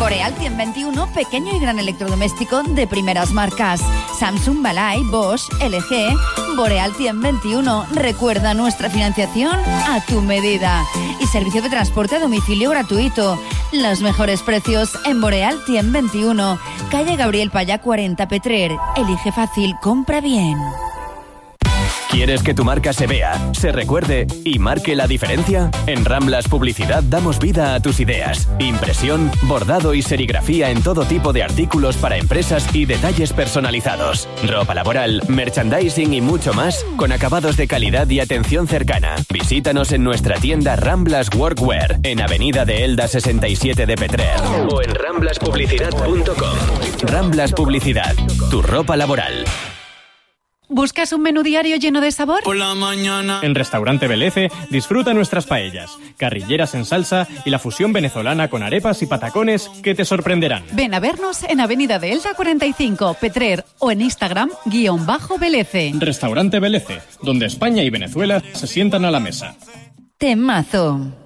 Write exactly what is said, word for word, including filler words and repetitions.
Boreal cien veintiuno, pequeño y gran electrodoméstico de primeras marcas. Samsung, Balay, Bosch, L G. Boreal cien veintiuno. Recuerda nuestra financiación a tu medida. Y servicio de transporte a domicilio gratuito. Los mejores precios en Boreal cien veintiuno. Calle Gabriel Payá cuarenta, Petrer. Elige fácil, compra bien. ¿Quieres que tu marca se vea, se recuerde y marque la diferencia? En Ramblas Publicidad damos vida a tus ideas. Impresión, bordado y serigrafía en todo tipo de artículos para empresas y detalles personalizados. Ropa laboral, merchandising y mucho más con acabados de calidad y atención cercana. Visítanos en nuestra tienda Ramblas Workwear en Avenida de Elda sesenta y siete de Petrer o en ramblas publicidad punto com. Ramblas Publicidad, tu ropa laboral. ¿Buscas un menú diario lleno de sabor? Por la mañana. En Restaurante Belece disfruta nuestras paellas, carrilleras en salsa y la fusión venezolana con arepas y patacones que te sorprenderán. Ven a vernos en Avenida de Elda cuarenta y cinco, Petrer, o en Instagram, guión bajo Belece. Restaurante Belece, donde España y Venezuela se sientan a la mesa. Temazo.